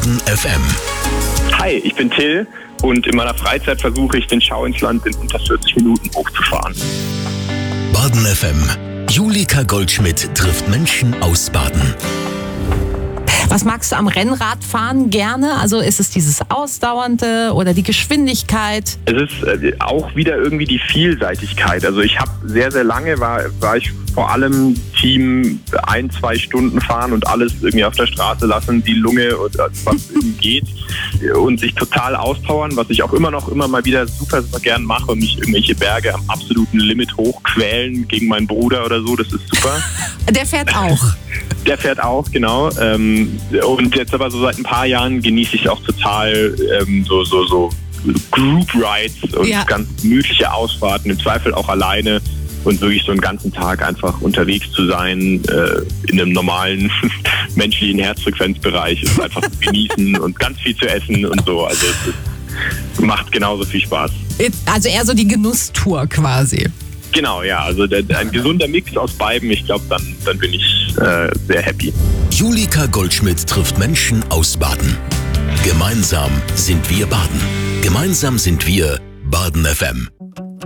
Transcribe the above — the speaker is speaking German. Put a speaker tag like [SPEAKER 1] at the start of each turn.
[SPEAKER 1] Baden FM.
[SPEAKER 2] Hi, ich bin Till und in meiner Freizeit versuche ich, den Schau ins Land in unter 40 Minuten hochzufahren.
[SPEAKER 1] Baden FM. Julika Goldschmidt trifft Menschen aus Baden.
[SPEAKER 3] Was magst du am Rennradfahren gerne? Also ist es dieses Ausdauernde oder die Geschwindigkeit?
[SPEAKER 2] Es ist auch wieder irgendwie die Vielseitigkeit. Also ich habe sehr, sehr lange war ich vor allem Team 1-2 Stunden fahren und alles irgendwie auf der Straße lassen, die Lunge oder was geht und sich total auspowern, was ich auch immer mal wieder super, super gern mache und mich irgendwelche Berge am absoluten Limit hochquälen gegen meinen Bruder oder so. Das ist super.
[SPEAKER 3] Der fährt auch.
[SPEAKER 2] Der fährt auch, genau. Und jetzt aber so seit ein paar Jahren genieße ich auch total so Group Rides und ganz gemütliche Ausfahrten, im Zweifel auch alleine und wirklich so einen ganzen Tag einfach unterwegs zu sein, in einem normalen menschlichen Herzfrequenzbereich und einfach zu genießen und ganz viel zu essen und so. Also es macht genauso viel Spaß.
[SPEAKER 3] Also eher so die Genusstour quasi.
[SPEAKER 2] Genau, ja, also ein gesunder Mix aus beiden, ich glaube, dann bin ich sehr happy.
[SPEAKER 1] Julika Goldschmidt trifft Menschen aus Baden. Gemeinsam sind wir Baden. Gemeinsam sind wir Baden FM.